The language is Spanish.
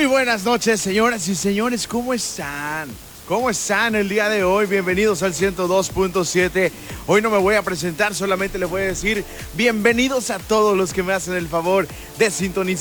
buenas noches, señoras y señores, ¿cómo están? ¿Cómo están el día de hoy? Bienvenidos al 102.7. Hoy no me voy a presentar, solamente les voy a decir bienvenidos a todos los que me hacen el favor de sintonizar